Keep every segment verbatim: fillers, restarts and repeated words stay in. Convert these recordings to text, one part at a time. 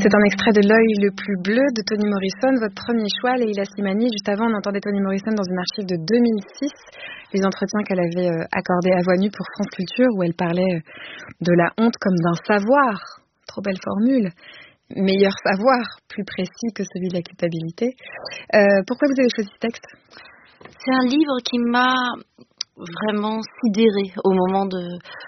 C'est un extrait de L'œil le plus bleu de Toni Morrison, votre premier choix, Leïla Slimani. Juste avant, on entendait Toni Morrison dans une archive de deux mille six, les entretiens qu'elle avait euh, accordés à voix nue pour France Culture, où elle parlait euh, de la honte comme d'un savoir. Trop belle formule. Meilleur savoir, plus précis que celui de la culpabilité. Euh, pourquoi vous avez choisi ce texte ? C'est un livre qui m'a vraiment sidérée au moment de,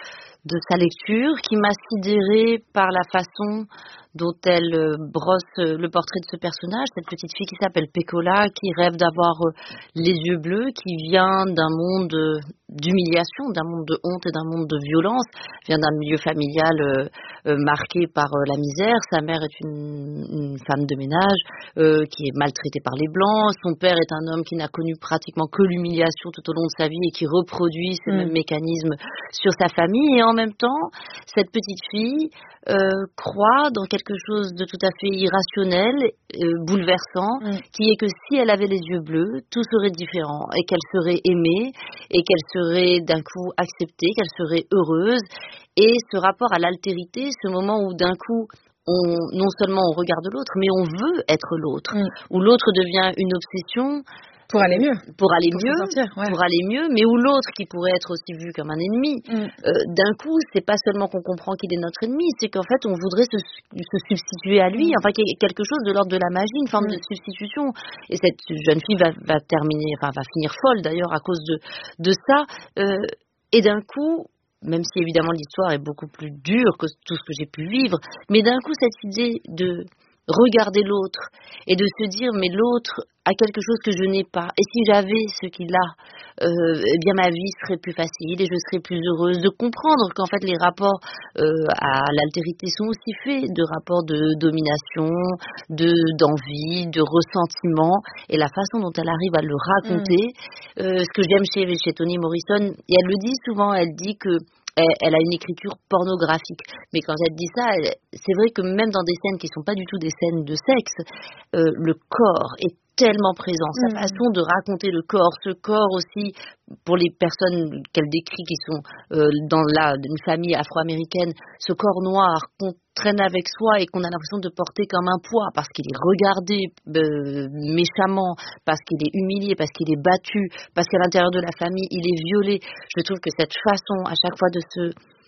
de sa lecture, qui m'a sidérée par la façon dont elle brosse le portrait de ce personnage, cette petite fille qui s'appelle Pecola, qui rêve d'avoir les yeux bleus, qui vient d'un monde d'humiliation, d'un monde de honte et d'un monde de violence, vient d'un milieu familial euh, euh, marqué par euh, la misère. Sa mère est une, une femme de ménage euh, qui est maltraitée par les Blancs. Son père est un homme qui n'a connu pratiquement que l'humiliation tout au long de sa vie et qui reproduit ces mmh. mêmes mécanismes sur sa famille. Et en même temps, cette petite fille euh, croit dans quelque chose de tout à fait irrationnel, euh, bouleversant, mmh. qui est que si elle avait les yeux bleus, tout serait différent et qu'elle serait aimée et qu'elle serait d'un coup acceptée, qu'elle serait heureuse. Et ce rapport à l'altérité, ce moment où d'un coup, on, non seulement on regarde l'autre, mais on veut être l'autre, mmh. où l'autre devient une obsession. Pour aller mieux. Pour aller pour mieux, sortir, ouais. pour aller mieux, mais où l'autre qui pourrait être aussi vu comme un ennemi, mm. euh, d'un coup, c'est pas seulement qu'on comprend qu'il est notre ennemi, c'est qu'en fait, on voudrait se, se substituer à lui, mm. enfin, quelque chose de l'ordre de la magie, une forme mm. de substitution. Et cette jeune fille va, va terminer, enfin, va finir folle d'ailleurs à cause de, de ça. Euh, et d'un coup, même si évidemment l'histoire est beaucoup plus dure que tout ce que j'ai pu vivre, mais d'un coup, cette idée de regarder l'autre et de se dire mais l'autre a quelque chose que je n'ai pas et si j'avais ce qu'il a euh, eh bien ma vie serait plus facile et je serais plus heureuse, de comprendre qu'en fait les rapports euh, à l'altérité sont aussi faits de rapports de domination, de d'envie, de ressentiment, et la façon dont elle arrive à le raconter, mmh. euh, ce que j'aime chez, chez Toni Morrison, et elle le dit souvent, elle dit que Elle, elle a une écriture pornographique. Mais quand elle dit ça, elle, c'est vrai que même dans des scènes qui ne sont pas du tout des scènes de sexe, euh, le corps est tellement présent. Sa mmh. façon de raconter le corps, ce corps aussi, pour les personnes qu'elle décrit qui sont euh, dans la, une famille afro-américaine, ce corps noir qu'on traîne avec soi et qu'on a l'impression de porter comme un poids parce qu'il est regardé euh, méchamment, parce qu'il est humilié, parce qu'il est battu, parce qu'à l'intérieur de la famille, il est violé. Je trouve que cette façon, à chaque fois, de se...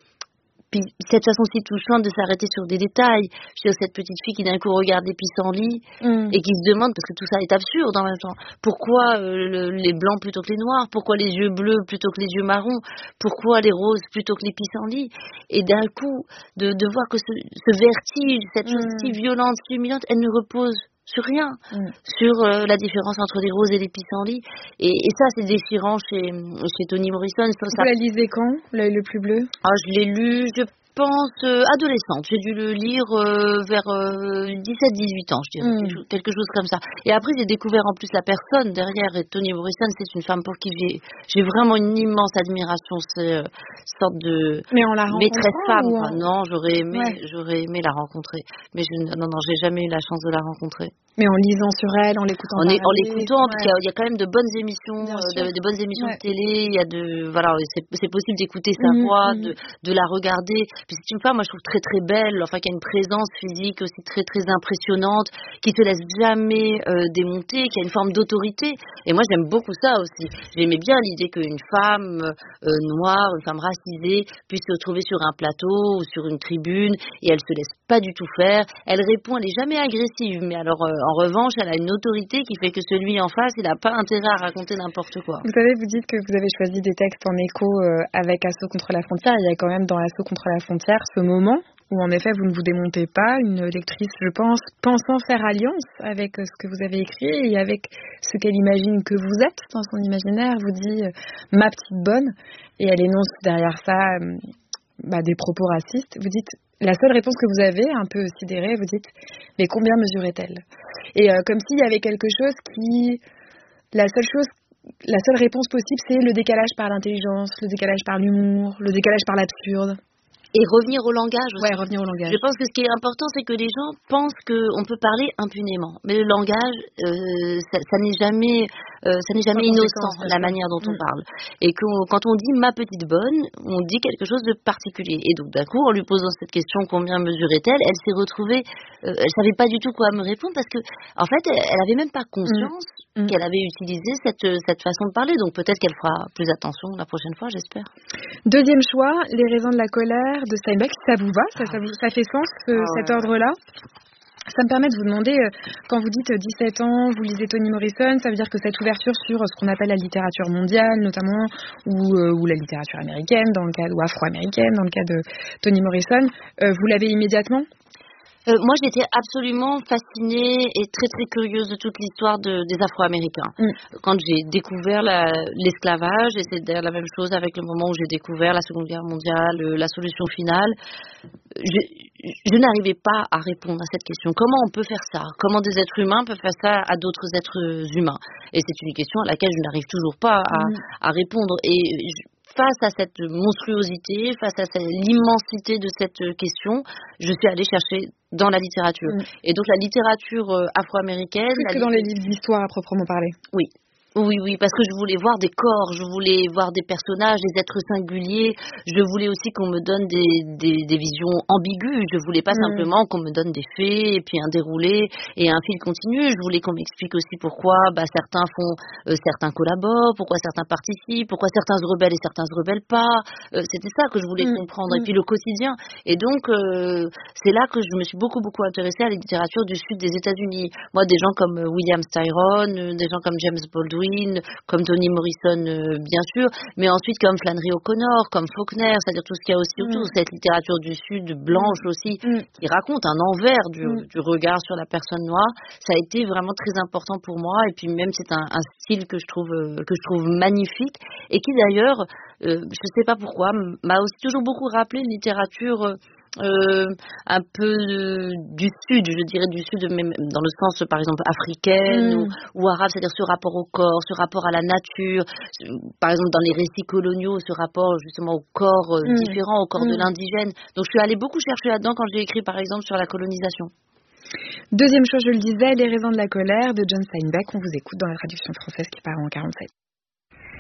Puis cette façon si touchante de s'arrêter sur des détails, sur cette petite fille qui d'un coup regarde des pissenlits mmh. et qui se demande, parce que tout ça est absurde en même temps, pourquoi euh, le, les blancs plutôt que les noirs, pourquoi les yeux bleus plutôt que les yeux marrons, pourquoi les roses plutôt que les pissenlits, et d'un coup de, de voir que ce, ce vertige, cette chose mmh. si violente, si humiliante, elle ne repose sur rien, mmh. sur euh, la différence entre les roses et les pissenlits. Et, et ça, c'est déchirant chez, chez Toni Morrison. Ça, Vous ça... la lisez quand, L'œil le plus bleu ? Ah, je l'ai lu, je pense, euh, adolescente. J'ai dû le lire euh, vers euh, dix-sept dix-huit ans, je dirais, mmh. quelque, chose, quelque chose comme ça. Et après, j'ai découvert en plus la personne derrière. Et Toni Morrison, c'est une femme pour qui j'ai, j'ai vraiment une immense admiration. C'est une euh, sorte de Mais on la maîtresse femme. En... Quoi. Non, j'aurais aimé, ouais. j'aurais aimé la rencontrer. Mais je, non, non, j'ai jamais eu la chance de la rencontrer. Mais en lisant sur elle, en l'écoutant en, parler, en l'écoutant, ouais. parce qu'il y a, il y a quand même de bonnes émissions, de, de bonnes émissions ouais. de télé. Il y a de, voilà, c'est, c'est possible d'écouter sa mmh, voix, mmh. de, de la regarder. Puis c'est une femme, moi je trouve très très belle, enfin qui a une présence physique aussi très très impressionnante, qui se laisse jamais euh, démonter, qui a une forme d'autorité. Et moi j'aime beaucoup ça aussi. J'aimais bien l'idée qu'une femme euh, noire, une femme racisée, puisse se retrouver sur un plateau ou sur une tribune et elle se laisse pas du tout faire. Elle répond, elle est jamais agressive, mais alors euh, en revanche, elle a une autorité qui fait que celui en face, il n'a pas intérêt à raconter n'importe quoi. Vous savez, vous dites que vous avez choisi des textes en écho euh, avec Assaut contre la frontière. Il y a quand même dans Assaut contre la frontière ce moment où en effet vous ne vous démontez pas, une lectrice, je pense, pensant faire alliance avec ce que vous avez écrit et avec ce qu'elle imagine que vous êtes dans son imaginaire, vous dit euh, « ma petite bonne » et elle énonce derrière ça euh, bah, des propos racistes. Vous dites, la seule réponse que vous avez, un peu sidérée, vous dites « mais combien mesurait-elle » Et euh, comme s'il y avait quelque chose qui... La seule chose, la seule réponse possible, c'est le décalage par l'intelligence, le décalage par l'humour, le décalage par l'absurde. Et revenir au langage aussi. Ouais, revenir au langage. Je pense que ce qui est important, c'est que les gens pensent qu'on peut parler impunément. Mais le langage, euh, ça, ça n'est jamais euh, ça n'est jamais innocent la manière dont mmh. on parle. Et que quand on dit ma petite bonne, on dit quelque chose de particulier. Et donc d'un coup, en lui posant cette question, combien mesurait-elle, elle s'est retrouvée, euh, elle savait pas du tout quoi me répondre parce que en fait, elle, elle avait même pas conscience mmh. qu'elle avait utilisé cette cette façon de parler. Donc peut-être qu'elle fera plus attention la prochaine fois, j'espère. Deuxième choix, les raisons de la colère de Steinbeck. Ça vous va, ça, ça, vous, ça fait sens euh, ah, cet ouais, ordre-là? Ça me permet de vous demander, euh, quand vous dites dix-sept ans, vous lisez Toni Morrison, ça veut dire que cette ouverture sur ce qu'on appelle la littérature mondiale, notamment, ou, euh, ou la littérature américaine, dans le cas, ou afro-américaine, dans le cas de Toni Morrison, euh, vous l'avez immédiatement? Euh, moi, j'étais absolument fascinée et très très curieuse de toute l'histoire de, des Afro-Américains. Mm. Quand j'ai découvert la, l'esclavage, et c'est d'ailleurs la même chose avec le moment où j'ai découvert la Seconde Guerre mondiale, la solution finale, je, je n'arrivais pas à répondre à cette question. Comment on peut faire ça? Comment des êtres humains peuvent faire ça à d'autres êtres humains? Et c'est une question à laquelle je n'arrive toujours pas à, mm. à répondre. Et je, face à cette monstruosité, face à cette, l'immensité de cette question, je suis allée chercher dans la littérature. Mmh. Et donc la littérature euh, afro-américaine... Plus que dans les livres d'histoire à proprement parler. Oui. Oui, oui, parce que je voulais voir des corps, je voulais voir des personnages, des êtres singuliers. Je voulais aussi qu'on me donne des, des, des visions ambiguës. Je voulais pas mmh. simplement qu'on me donne des faits et puis un déroulé et un fil continu. Je voulais qu'on m'explique aussi pourquoi bah, certains font, euh, certains collaborent, pourquoi certains participent, pourquoi certains se rebellent et certains se rebellent pas. Euh, c'était ça que je voulais mmh. comprendre. Et puis le quotidien. Et donc, euh, c'est là que je me suis beaucoup, beaucoup intéressée à la littérature du sud des États-Unis. Moi, des gens comme William Styron, des gens comme James Baldwin, comme Toni Morrison, euh, bien sûr, mais ensuite comme Flannery O'Connor, comme Faulkner, c'est-à-dire tout ce qu'il y a aussi autour, mm. cette littérature du Sud, blanche aussi, mm. qui raconte un envers du, mm. du regard sur la personne noire. Ça a été vraiment très important pour moi, et puis même c'est un, un style que je trouve euh, que je trouve magnifique, et qui d'ailleurs, euh, je ne sais pas pourquoi, m'a aussi toujours beaucoup rappelé une littérature... Euh, Euh, un peu euh, du sud, je dirais du sud, même dans le sens par exemple africaine mmh. ou, ou arabe, c'est-à-dire ce rapport au corps, ce rapport à la nature, par exemple dans les récits coloniaux, ce rapport justement au corps euh, mmh. différent, au corps mmh. de l'indigène. Donc je suis allée beaucoup chercher là-dedans quand j'ai écrit par exemple sur la colonisation. Deuxième chose, je le disais, Les raisons de la colère de John Steinbeck. On vous écoute dans la traduction française qui part en quarante-sept.